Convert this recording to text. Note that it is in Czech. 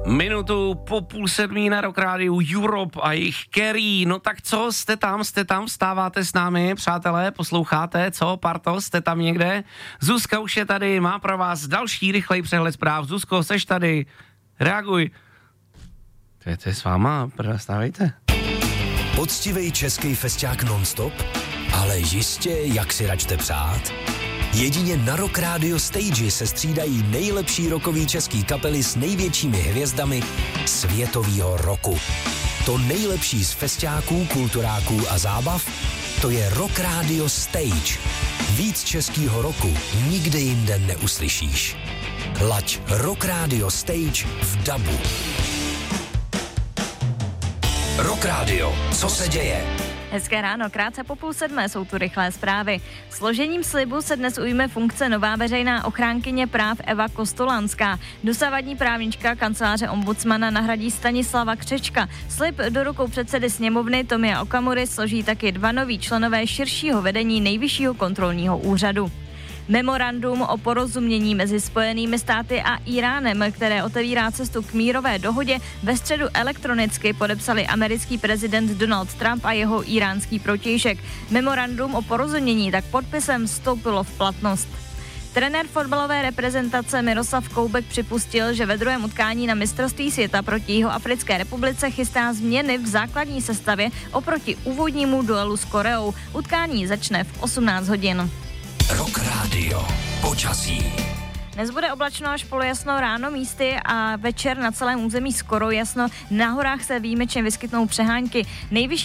Minutu po 6:30 na Rock Rádiu Europe a jejich Kerry. No tak co, jste tam, vstáváte s námi, přátelé, posloucháte, co, parto, jste tam někde? Zuzka už je tady, má pro vás další rychlej přehled zpráv. Zuzko, seš tady, reaguj. To je s váma, stávejte. Poctivej český festiák non-stop, ale jistě, jak si račte přát. Jedině na Rock Radio Stage se střídají nejlepší rockový český kapely s největšími hvězdami světovýho roku. To nejlepší z festiáků, kulturáků a zábav, to je Rock Radio Stage. Víc českýho roku nikde jinde neuslyšíš. Laď Rock Radio Stage v dabu. Rock Radio, co se děje? Hezké ráno, krátce po 6:30 jsou tu rychlé zprávy. Složením slibu se dnes ujme funkce nová veřejná ochránkyně práv Eva Kostolanská. Dosavadní právnička kanceláře ombudsmana nahradí Stanislava Křečka. Slib do rukou předsedy sněmovny Tomia Okamury složí taky 2 noví členové širšího vedení Nejvyššího kontrolního úřadu. Memorandum o porozumění mezi Spojenými státy a Íránem, které otevírá cestu k mírové dohodě, ve středu elektronicky podepsali americký prezident Donald Trump a jeho íránský protějšek. Memorandum o porozumění tak podpisem vstoupilo v platnost. Trenér fotbalové reprezentace Miroslav Koubek připustil, že ve druhém utkání na mistrovství světa proti Jihoafrické republice chystá změny v základní sestavě oproti úvodnímu duelu s Koreou. Utkání začne v 18 hodin. Rock Radio. Počasí. Dnes bude oblačno až polojasno ráno místy a večer na celém území skoro jasno. Na horách se výjimečně vyskytnou přehánky. Nejvyšší